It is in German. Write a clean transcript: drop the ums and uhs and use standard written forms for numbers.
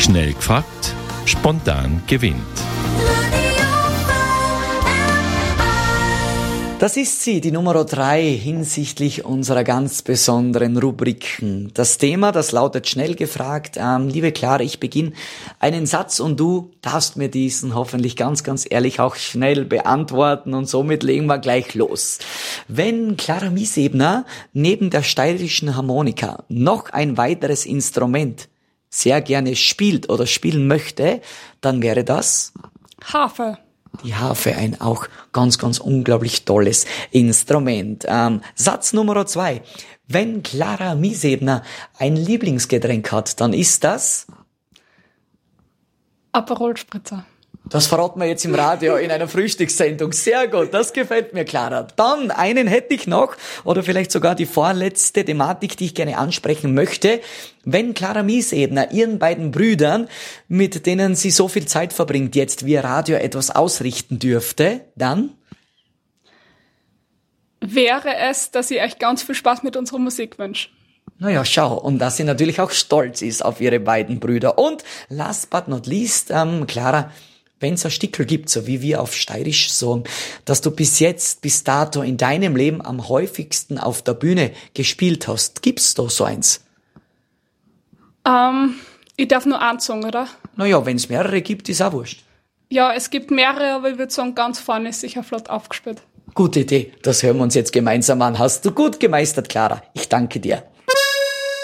Schnell gefragt, spontan gewinnt. Das ist sie, die Nummer 3 hinsichtlich unserer ganz besonderen Rubriken. Das Thema, das lautet schnell gefragt. Liebe Clara, ich beginne einen Satz und du darfst mir diesen hoffentlich ganz, ganz ehrlich auch schnell beantworten und somit legen wir gleich los. Wenn Clara Miesebner neben der steirischen Harmonika noch ein weiteres Instrument sehr gerne spielt oder spielen möchte, dann wäre das? Harfe. Die Harfe, ein auch ganz, ganz unglaublich tolles Instrument. Satz Nummer 2. Wenn Clara Miesebner ein Lieblingsgetränk hat, dann ist das? Aperol Spritzer. Das verraten wir jetzt im Radio in einer Frühstückssendung. Sehr gut, das gefällt mir, Clara. Dann einen hätte ich noch, oder vielleicht sogar die vorletzte Thematik, die ich gerne ansprechen möchte. Wenn Clara Miesebner ihren beiden Brüdern, mit denen sie so viel Zeit verbringt, jetzt via Radio etwas ausrichten dürfte, dann? Wäre es, dass ich euch ganz viel Spaß mit unserer Musik wünsche. Naja, schau, und dass sie natürlich auch stolz ist auf ihre beiden Brüder. Und last but not least, Clara, wenn es ein Stickel gibt, so wie wir auf Steirisch sagen, dass du bis dato in deinem Leben am häufigsten auf der Bühne gespielt hast, gibt's da so eins? Ich darf nur einen sagen, oder? Naja, wenn es mehrere gibt, ist auch wurscht. Ja, es gibt mehrere, aber ich würde sagen, ganz vorne ist sicher flott aufgespielt. Gute Idee, das hören wir uns jetzt gemeinsam an. Hast du gut gemeistert, Clara. Ich danke dir.